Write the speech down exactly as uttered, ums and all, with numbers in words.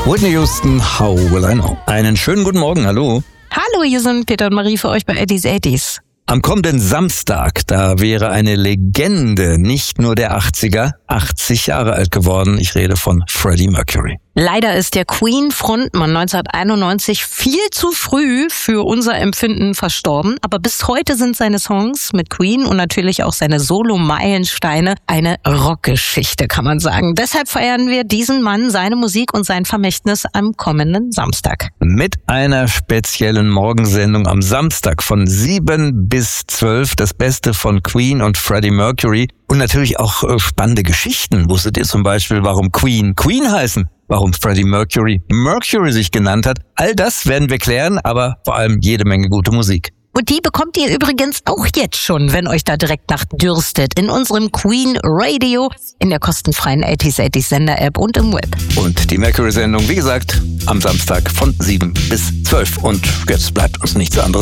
Whitney Houston, How Will I Know? Einen schönen guten Morgen, hallo. Hallo, hier sind Peter und Marie für euch bei Eddies Eddies. Am kommenden Samstag, da wäre eine Legende, nicht nur der achtziger, achtzig Jahre alt geworden. Ich rede von Freddie Mercury. Leider ist der Queen-Frontmann neunzehnhunderteinundneunzig viel zu früh für unser Empfinden verstorben. Aber bis heute sind seine Songs mit Queen und natürlich auch seine Solo-Meilensteine eine Rockgeschichte, kann man sagen. Deshalb feiern wir diesen Mann, seine Musik und sein Vermächtnis am kommenden Samstag. Mit einer speziellen Morgensendung am Samstag von sieben bis zwölf. Das Beste von Queen und Freddie Mercury. Und natürlich auch äh, spannende Geschichten. Wusstet ihr zum Beispiel, warum Queen Queen heißen? Warum Freddie Mercury Mercury sich genannt hat? All das werden wir klären, aber vor allem jede Menge gute Musik. Und die bekommt ihr übrigens auch jetzt schon, wenn euch da direkt nach dürstet, in unserem Queen Radio, in der kostenfreien Eddies Eddies Sender-App und im Web. Und die Mercury-Sendung, wie gesagt, am Samstag von sieben bis zwölf. Und jetzt bleibt uns nichts anderes